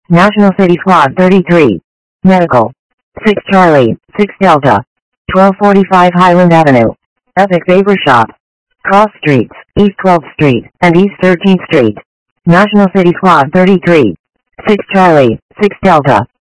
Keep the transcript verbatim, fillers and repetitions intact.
National City Squad thirty-three. Medical. six Charlie, six Delta. twelve forty-five Highland Avenue. Epic Vapor Shop. Cross Streets, East twelfth Street, and East thirteenth Street. National City Squad thirty-three. six Charlie, six Delta.